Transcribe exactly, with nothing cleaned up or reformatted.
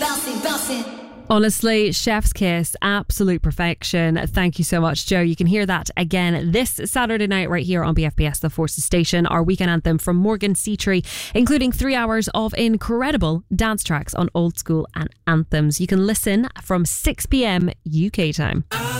Honestly, chef's kiss, absolute perfection. Thank you so much, Joe. You can hear that again this Saturday night right here on B F B S The Forces Station. Our weekend anthem from Morgan Seatree, including three hours of incredible dance tracks on old school and anthems. You can listen from six p.m. U K time.